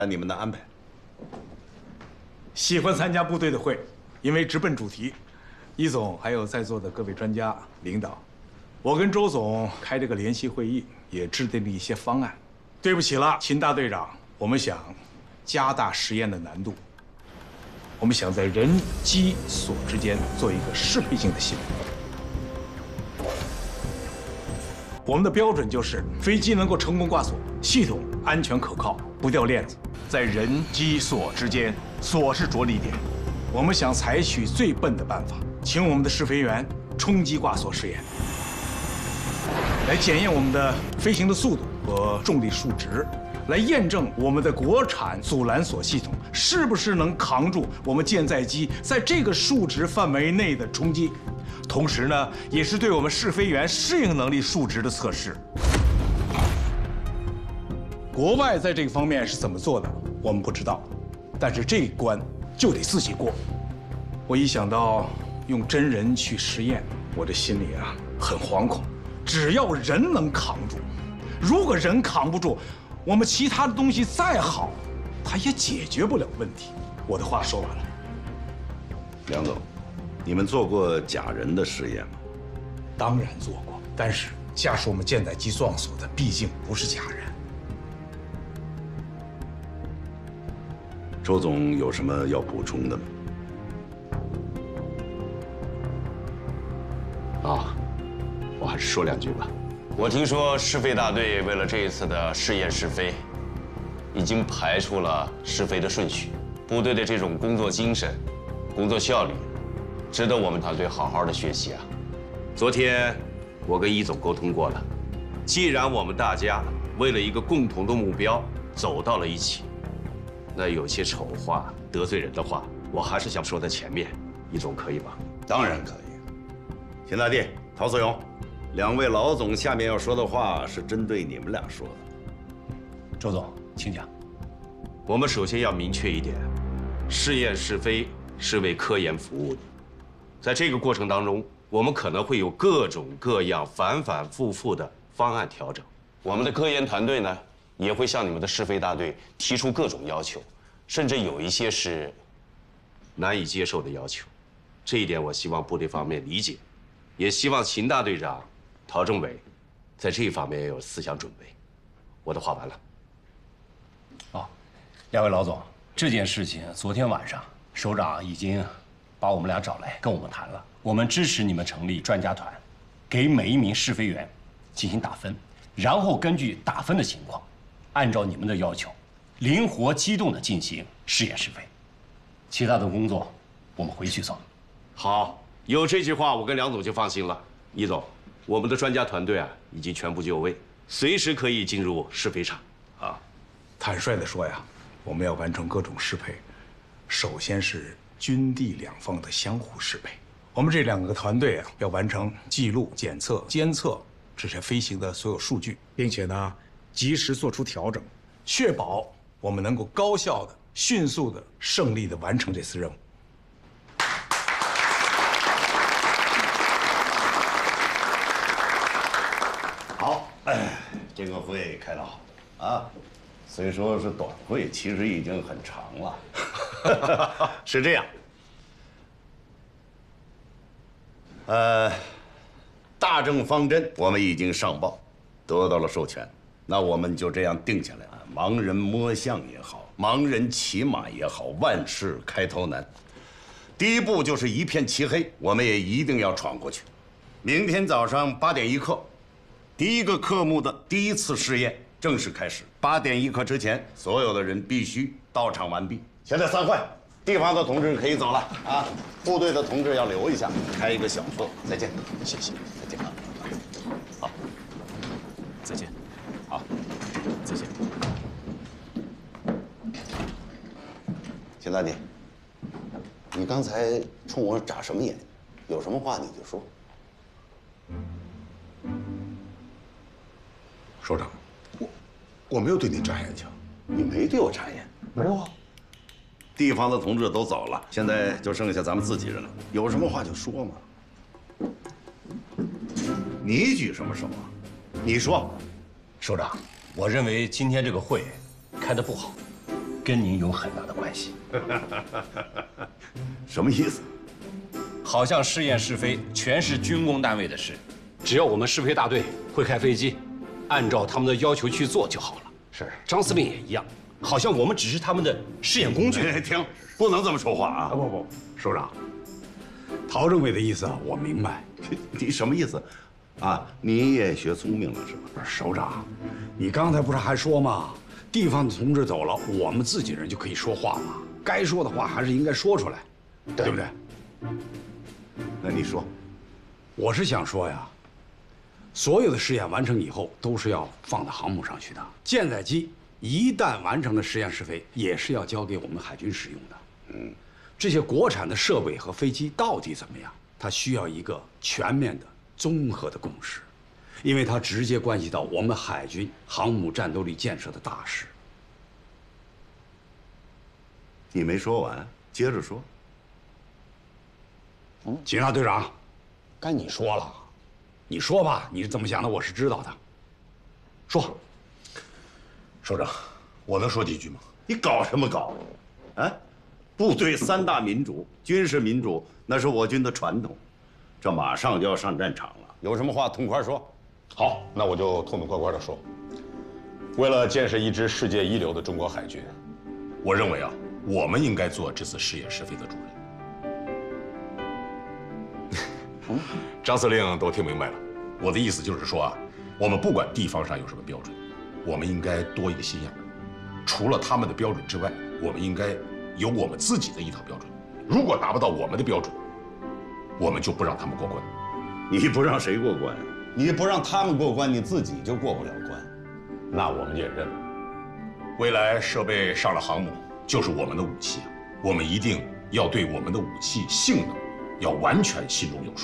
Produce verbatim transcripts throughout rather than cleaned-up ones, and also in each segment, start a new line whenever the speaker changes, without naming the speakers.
按你们的安排。
喜欢参加部队的会，因为直奔主题。一总还有在座的各位专家领导，我跟周总开这个联席会议，也制定了一些方案。对不起了，秦大队长，我们想加大实验的难度。我们想在人机所之间做一个适配性的系统。我们的标准就是飞机能够成功挂锁，系统安全可靠，不掉链子。
在人机锁之间，锁是着力点。
我们想采取最笨的办法，请我们的试飞员冲击挂锁试验，来检验我们的飞行的速度和重力数值，来验证我们的国产阻拦锁系统是不是能扛住我们舰载机在这个数值范围内的冲击。
同时呢，也是对我们试飞员适应能力数值的测试。
国外在这个方面是怎么做的，我们不知道，但是这一关就得自己过。我一想到用真人去实验，我这心里啊很惶恐。只要人能扛住，如果人扛不住，我们其他的东西再好，它也解决不了问题。我的话说完了。
梁总，你们做过假人的实验吗？
当然做过，但是驾驶我们舰载机撞锁的毕竟不是假人。
周总有什么要补充的吗？
啊，我还是说两句吧。我听说试飞大队为了这一次的试验试飞，已经排出了试飞的顺序。部队的这种工作精神、工作效率，值得我们团队好好的学习啊。昨天我跟一总沟通过了，既然我们大家为了一个共同的目标走到了一起，那有些丑话、得罪人的话，我还是想说在前面。一总可以吗？
当然可以。秦大弟、陶思勇，两位老总下面要说的话是针对你们俩说的。
周总，请讲。
我们首先要明确一点，试验试飞是为科研服务的。在这个过程当中，我们可能会有各种各样、反反复复的方案调整。我们的科研团队呢，也会向你们的试飞大队提出各种要求，甚至有一些是难以接受的要求。这一点我希望部队方面理解，也希望秦大队长、陶政委在这一方面也有思想准备。我的话完了。
哦，两位老总，这件事情昨天晚上首长已经把我们俩找来跟我们谈了，我们支持你们成立专家团，给每一名试飞员进行打分，然后根据打分的情况，按照你们的要求，灵活机动地进行试验试飞。其他的工作我们回去做。
好，有这句话，我跟梁总就放心了。一总，我们的专家团队啊，已经全部就位，随时可以进入试飞场。啊，
坦率地说呀，我们要完成各种适配，首先是军地两方的相互适配。我们这两个团队啊，要完成记录、检测、监测这些飞行的所有数据，并且呢，及时做出调整，确保我们能够高效的、迅速的、胜利的完成这次任务。
好，哎，这个会开得好啊，虽说是短会，其实已经很长了。是这样，呃，大政方针我们已经上报，得到了授权，那我们就这样定下来啊。盲人摸象也好，盲人骑马也好，万事开头难。第一步就是一片漆黑，我们也一定要闯过去。明天早上八点一刻。第一个科目的第一次试验正式开始。八点一刻之前，所有的人必须到场完毕。现在散会，地方的同志可以走了啊，部队的同志要留一下，开一个小会。再见，谢谢，再见啊。好，
再见。好，再见。
秦大弟，你刚才冲我眨什么眼？有什么话你就说。
首长，我我没有对你眨眼睛，
你没对我眨眼。哇，地方的同志都走了，现在就剩下咱们自己人了，有什么话就说嘛。你举什么手啊？你说。
首长，我认为今天这个会开得不好。 跟您有很大的关系。
什么意思？
好像试验试飞全是军工单位的事，只要我们试飞大队会开飞机，按照他们的要求去做就好了。
是，
张司令也一样，好像我们只是他们的试验工具。
停，不能这么说话啊！
不不，首长，陶政委的意思啊，我明白。
你什么意思？啊，你也学聪明了是吧？
不是首长，你刚才不是还说吗？地方的同志走了，我们自己人就可以说话了。该说的话还是应该说出来，对不对？
那你说，
我是想说呀，所有的试验完成以后都是要放到航母上去的。舰载机一旦完成了实验试飞，也是要交给我们海军使用的。嗯，这些国产的设备和飞机到底怎么样？它需要一个全面的、综合的共识，因为它直接关系到我们海军航母战斗力建设的大事。
你没说完，接着说。
嗯，吉娜队长，该你说了，你说吧，你是怎么想的，我是知道的。说，
首长，我能说几句吗？
你搞什么搞？啊，部队三大民主，军事民主那是我军的传统，这马上就要上战场了，有什么话痛快说。
好，那我就痛痛快快地说。为了建设一支世界一流的中国海军，我认为啊，我们应该做这次试验试飞的主人。张司令都听明白了，我的意思就是说啊，我们不管地方上有什么标准，我们应该多一个心眼儿。除了他们的标准之外，我们应该有我们自己的一套标准。如果达不到我们的标准，我们就不让他们过关。
你不让谁过关？你不让他们过关，你自己就过不了关。
那我们也认了。未来设备上了航母，就是我们的武器，我们一定要对我们的武器性能要完全心中有数。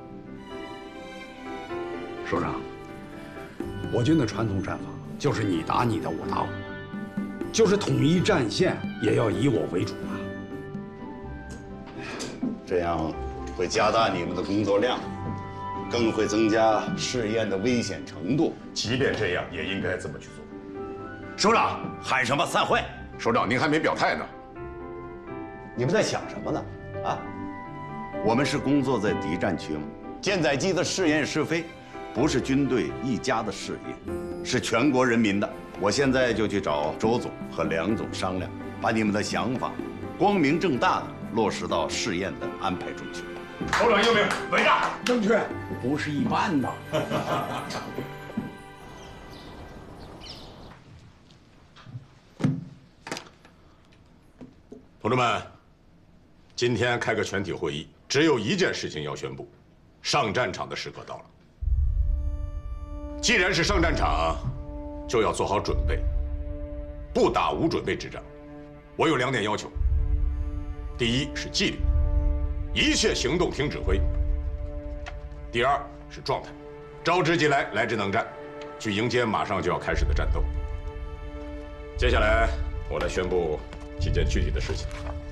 首长，我军的传统战法就是你打你的，我打我的，就是统一战线也要以我为主啊。
这样会加大你们的工作量，更会增加试验的危险程度。
即便这样，也应该这么去做。
首长，喊什么？散会！
首长，您还没表态呢。
你们在想什么呢？啊，我们是工作在敌占区吗？舰载机的试验试飞，不是军队一家的事业，是全国人民的。我现在就去找周总和梁总商量，把你们的想法光明正大的落实到试验的安排中去。
首长英明，伟大，
正确，不是一般的。
同志们，今天开个全体会议，只有一件事情要宣布：上战场的时刻到了。既然是上战场，就要做好准备，不打无准备之仗。我有两点要求：第一是纪律，一切行动听指挥；第二是状态，召之即来，来之能战，去迎接马上就要开始的战斗。接下来，我来宣布几件具体的事情。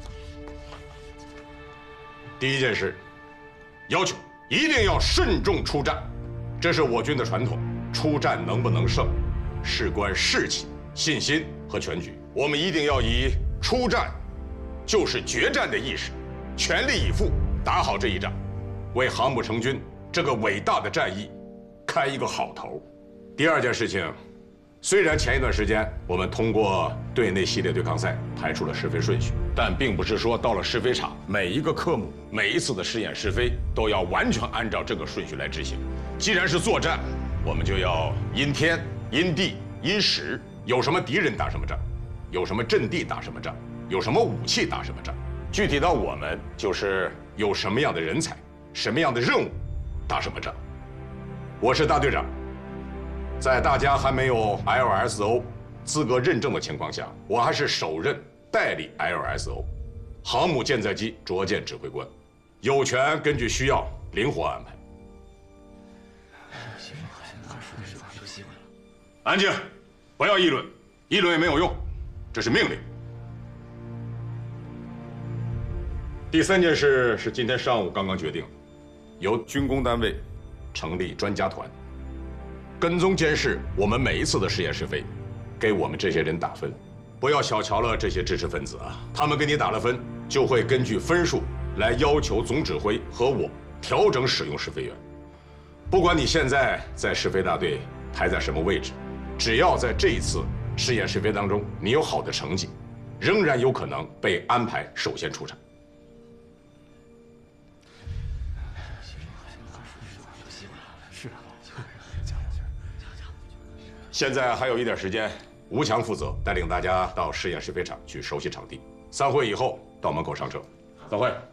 第一件事，要求一定要慎重出战，这是我军的传统。出战能不能胜，事关士气、信心和全局。我们一定要以出战就是决战的意识，全力以赴打好这一仗，为航母成军这个伟大的战役开一个好头。第二件事情，虽然前一段时间我们通过队内系列对抗赛排出了试飞顺序，但并不是说到了试飞场，每一个科目、每一次的试验试飞都要完全按照这个顺序来执行。既然是作战，我们就要因天、因地、因时，有什么敌人打什么仗，有什么阵地打什么仗，有什么武器打什么仗。具体到我们，就是有什么样的人才、什么样的任务，打什么仗。我是大队长，在大家还没有 L S O 资格认证的情况下，我还是首任代理 L S O 航母舰载机着舰指挥官，有权根据需要灵活安排。安静，不要议论，议论也没有用，这是命令。第三件事是今天上午刚刚决定，由军工单位成立专家团，跟踪监视我们每一次的试验试飞，给我们这些人打分， 不要小瞧了这些知识分子啊！他们给你打了分，就会根据分数来要求总指挥和我调整使用试飞员。不管你现在在试飞大队排在什么位置，只要在这一次试验试飞当中你有好的成绩，仍然有可能被安排首先出场。现在还有一点时间，吴强负责带领大家到试验试飞场去熟悉场地。散会以后到门口上车，散会。